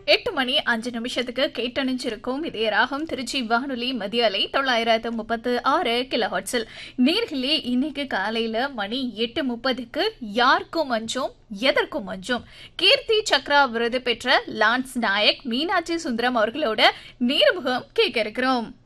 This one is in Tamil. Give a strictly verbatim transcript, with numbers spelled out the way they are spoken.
எட்டு மணி அஞ்சு நிமிஷத்துக்கு கேட்டணிஞ்சிருக்கும் இதே ராகம் திருச்சி வானொலி மதிய அலை தொள்ளாயிரத்து முப்பத்து ஆறு கிலோஹெர்ட்ஸில். நேர்களே, இன்னைக்கு காலையில மணி எட்டு முப்பதுக்கு யாருக்கும் மஞ்சம் எதற்கும் மஞ்சம் கீர்த்தி சக்ரா விருது பெற்ற லான்ஸ் நாயக் மீனாட்சி சுந்தரம் அவர்களோட நேர்முகம் கேட்க இருக்கிறோம்.